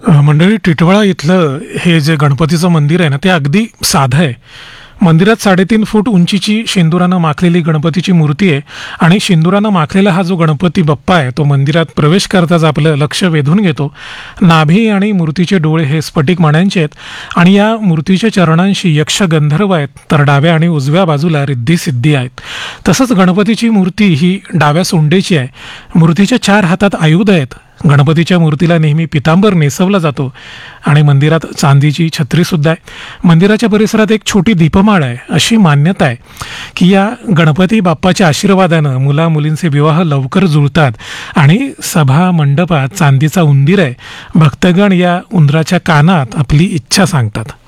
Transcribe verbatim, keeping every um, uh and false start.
अ, मंडळी, टिटवाळा इथलं हे जे गणपतीचं मंदिर आहे ना, ते अगदी साधं आहे. मंदिरात साडेतीन फूट उंचीची शेंदुरानं माखलेली गणपतीची मूर्ती आहे आणि शेंदुरानं माखलेला हा जो गणपती बाप्पा आहे तो मंदिरात प्रवेश करताच आपलं लक्ष वेधून घेतो. नाभी आणि मूर्तीचे डोळे हे स्फटिक मण्यांचे आहेत आणि या मूर्तीच्या चरणांशी यक्ष गंधर्व आहेत, तर डाव्या आणि उजव्या बाजूला रिद्धी सिद्धी आहेत. तसंच गणपतीची मूर्ती ही डाव्या सोंडेची आहे. मूर्तीच्या चार हातात आयुध आहेत. गणपतीच्या मूर्तीला नेहमी पितांबर नेसवला जातो आणि मंदिरात चांदीची छत्रीसुद्धा आहे. मंदिराच्या परिसरात एक छोटी दीपमाळ आहे. अशी मान्यता आहे की या गणपती बाप्पाच्या आशीर्वादानं मुला मुलींचे विवाह लवकर जुळतात आणि सभा मंडपात चांदीचा उंदीर आहे. भक्तगण या उंदराच्या कानात आपली इच्छा सांगतात.